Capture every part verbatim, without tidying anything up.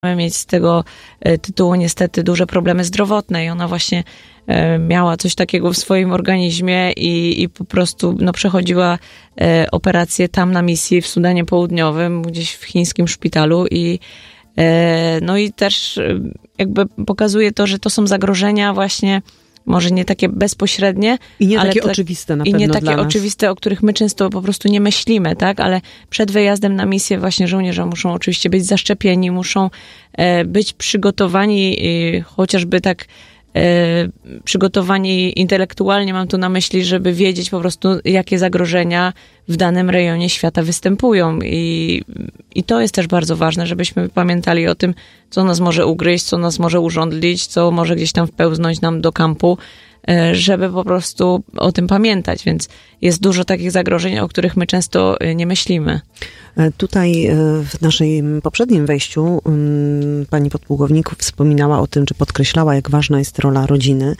mieć z tego tytułu niestety duże problemy zdrowotne i ona właśnie miała coś takiego w swoim organizmie i, i po prostu no, przechodziła operację tam na misji w Sudanie Południowym, gdzieś w chińskim szpitalu i no i też jakby pokazuje to, że to są zagrożenia właśnie może nie takie bezpośrednie. I nie ale takie tak, oczywiste na i pewno nie takie dla nas. oczywiste, o których my często po prostu nie myślimy, tak? Ale przed wyjazdem na misję właśnie żołnierze muszą oczywiście być zaszczepieni, muszą e, być przygotowani e, chociażby tak e, przygotowani intelektualnie, mam tu na myśli, żeby wiedzieć po prostu, jakie zagrożenia w danym rejonie świata występują. I, i to jest też bardzo ważne, żebyśmy pamiętali o tym, co nas może ugryźć, co nas może urządlić, co może gdzieś tam wpełznąć nam do kampu, żeby po prostu o tym pamiętać. Więc jest dużo takich zagrożeń, o których my często nie myślimy. Tutaj w naszym poprzednim wejściu pani podpułkownik wspominała o tym, czy podkreślała, jak ważna jest rola rodziny,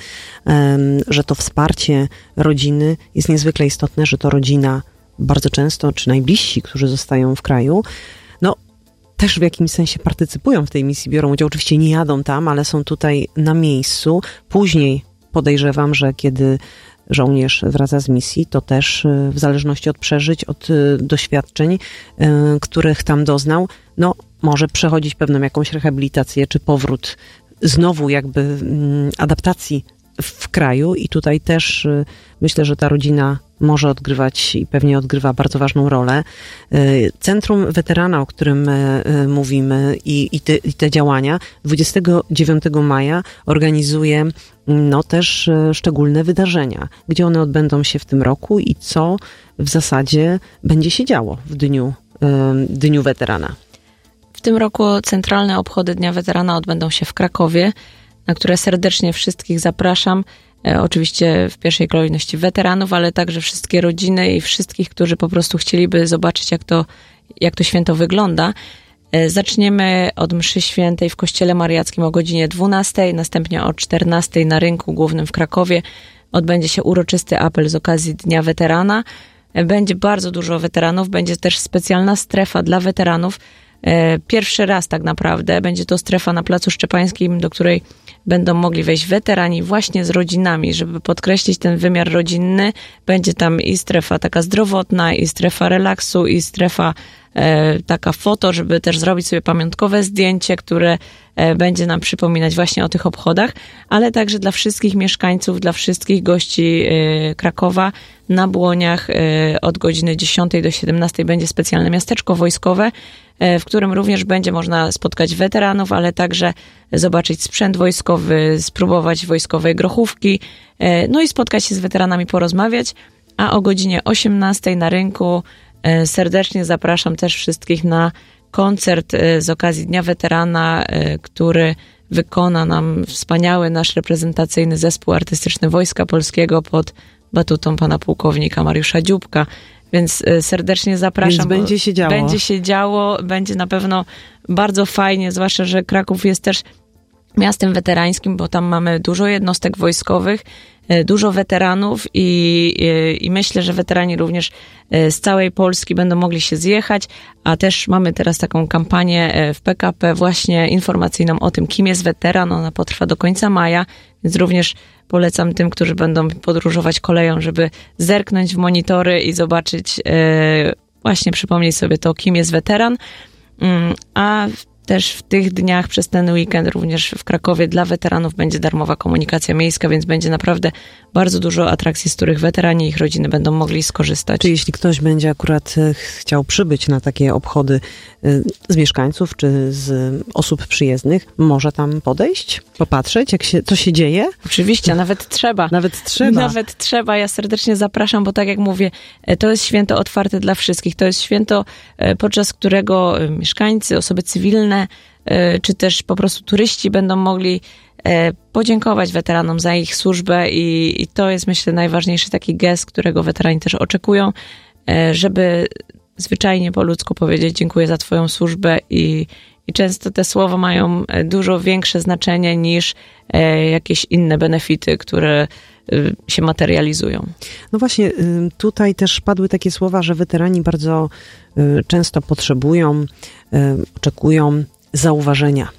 że to wsparcie rodziny jest niezwykle istotne, że to rodzina bardzo często, czy najbliżsi, którzy zostają w kraju, no też w jakimś sensie partycypują w tej misji, biorą udział. Oczywiście nie jadą tam, ale są tutaj na miejscu. Później podejrzewam, że kiedy żołnierz wraca z misji, to też w zależności od przeżyć, od doświadczeń, których tam doznał, no może przechodzić pewną jakąś rehabilitację, czy powrót znowu jakby adaptacji w kraju i tutaj też myślę, że ta rodzina może odgrywać i pewnie odgrywa bardzo ważną rolę. Centrum Weterana, o którym mówimy i, i, te, i te działania dwudziestego dziewiątego maja organizuje no też szczególne wydarzenia. Gdzie one odbędą się w tym roku i co w zasadzie będzie się działo w dniu, dniu Weterana? W tym roku centralne obchody Dnia Weterana odbędą się w Krakowie, na które serdecznie wszystkich zapraszam. E, oczywiście w pierwszej kolejności weteranów, ale także wszystkie rodziny i wszystkich, którzy po prostu chcieliby zobaczyć, jak to, jak to święto wygląda. E, zaczniemy od mszy świętej w Kościele Mariackim o godzinie dwunastej, następnie o czternastej na Rynku Głównym w Krakowie odbędzie się uroczysty apel z okazji Dnia Weterana. E, będzie bardzo dużo weteranów, będzie też specjalna strefa dla weteranów. E, pierwszy raz tak naprawdę będzie to strefa na Placu Szczepańskim, do której będą mogli wejść weterani właśnie z rodzinami, żeby podkreślić ten wymiar rodzinny. Będzie tam i strefa taka zdrowotna, i strefa relaksu, i strefa e, taka foto, żeby też zrobić sobie pamiątkowe zdjęcie, które e, będzie nam przypominać właśnie o tych obchodach, ale także dla wszystkich mieszkańców, dla wszystkich gości e, Krakowa na Błoniach e, od godziny dziesiątej do siedemnastej będzie specjalne miasteczko wojskowe, w którym również będzie można spotkać weteranów, ale także zobaczyć sprzęt wojskowy, spróbować wojskowej grochówki, no i spotkać się z weteranami, porozmawiać, a o godzinie osiemnastej na Rynku serdecznie zapraszam też wszystkich na koncert z okazji Dnia Weterana, który wykona nam wspaniały nasz reprezentacyjny zespół artystyczny Wojska Polskiego pod batutą pana pułkownika Mariusza Dzióbka. Więc serdecznie zapraszam. Więc będzie się działo. Będzie się działo, będzie na pewno bardzo fajnie, zwłaszcza, że Kraków jest też miastem weterańskim, bo tam mamy dużo jednostek wojskowych, dużo weteranów i, i, i myślę, że weterani również z całej Polski będą mogli się zjechać, a też mamy teraz taką kampanię w P K P właśnie informacyjną o tym, kim jest weteran. Ona potrwa do końca maja, więc również polecam tym, którzy będą podróżować koleją, żeby zerknąć w monitory i zobaczyć, właśnie przypomnieć sobie to, kim jest weteran. A też w tych dniach, przez ten weekend również w Krakowie dla weteranów będzie darmowa komunikacja miejska, więc będzie naprawdę bardzo dużo atrakcji, z których weterani i ich rodziny będą mogli skorzystać. Czy jeśli ktoś będzie akurat chciał przybyć na takie obchody z mieszkańców, czy z osób przyjezdnych, może tam podejść, popatrzeć, jak się, co się dzieje? Oczywiście, nawet trzeba. Nawet trzeba. Nawet trzeba. Ja serdecznie zapraszam, bo tak jak mówię, to jest święto otwarte dla wszystkich. To jest święto, podczas którego mieszkańcy, osoby cywilne, czy też po prostu turyści będą mogli podziękować weteranom za ich służbę i, i to jest, myślę, najważniejszy taki gest, którego weterani też oczekują, żeby zwyczajnie po ludzku powiedzieć dziękuję za twoją służbę i, i często te słowa mają dużo większe znaczenie niż jakieś inne benefity, które się materializują. No właśnie, tutaj też padły takie słowa, że weterani bardzo często potrzebują, oczekują zauważenia